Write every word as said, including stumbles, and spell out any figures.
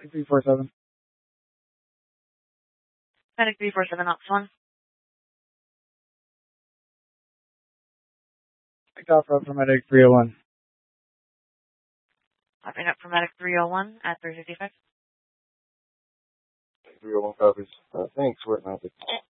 three four seven. Medic three four seven, Ops one. Picked off route for Medic three oh one. Popping up for Medic three oh one at three fifty-five. three oh one copies. Uh, thanks, Wet Magic.